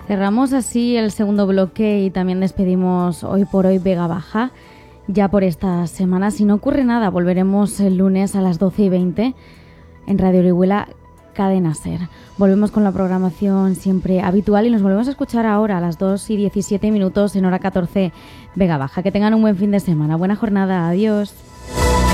Cerramos así el segundo bloque y también despedimos hoy por hoy Vega Baja. Ya por esta semana, si no ocurre nada, volveremos el lunes a las 12:20 en Radio Orihuela, Cadena Ser. Volvemos con la programación siempre habitual y nos volvemos a escuchar ahora a las 2:17 en hora 14 Vega Baja. Que tengan un buen fin de semana, buena jornada, adiós.